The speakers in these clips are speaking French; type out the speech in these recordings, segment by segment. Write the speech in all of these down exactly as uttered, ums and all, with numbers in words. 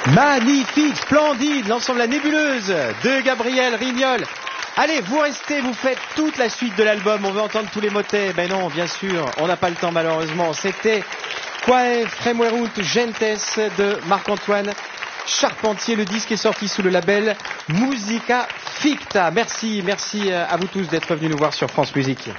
Magnifique, splendide, l'ensemble La Nébuleuse de Gabriel Rignol. Allez, vous restez, vous faites toute la suite de l'album, on veut entendre tous les motets. Ben non, bien sûr, on n'a pas le temps malheureusement. C'était Quae Fremuerunt Gentes de Marc-Antoine Charpentier. Le disque est sorti sous le label Musica Ficta. Merci, merci à vous tous d'être venus nous voir sur France Musique.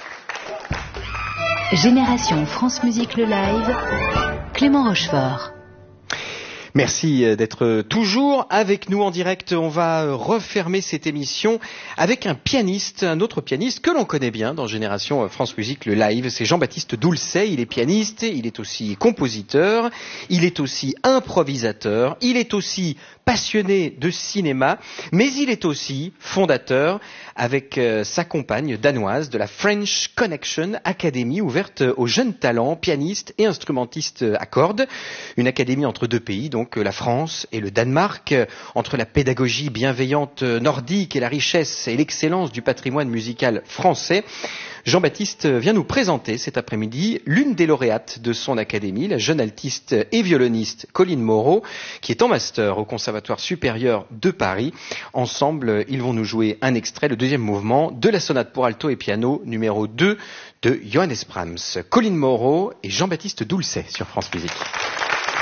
Génération France Musique le live, Clément Rochefort. Merci d'être toujours avec nous en direct. On va refermer cette émission avec un pianiste, un autre pianiste que l'on connaît bien dans Génération France Musique, le live. C'est Jean-Baptiste Doulcet. Il est pianiste, il est aussi compositeur, il est aussi improvisateur, il est aussi passionné de cinéma, mais il est aussi fondateur avec euh, sa compagne danoise de la French Connection Academy, ouverte aux jeunes talents, pianistes et instrumentistes à cordes. Une académie entre deux pays, donc la France et le Danemark, entre la pédagogie bienveillante nordique et la richesse et l'excellence du patrimoine musical français. Jean-Baptiste vient nous présenter cet après-midi l'une des lauréates de son académie, la jeune altiste et violoniste Colline Moreau, qui est en master au Conservatoire supérieur de Paris. Ensemble, ils vont nous jouer un extrait, le deuxième mouvement de la sonate pour alto et piano numéro deux de Johannes Brahms. Colline Moreau et Jean-Baptiste Doulcet sur France Musique.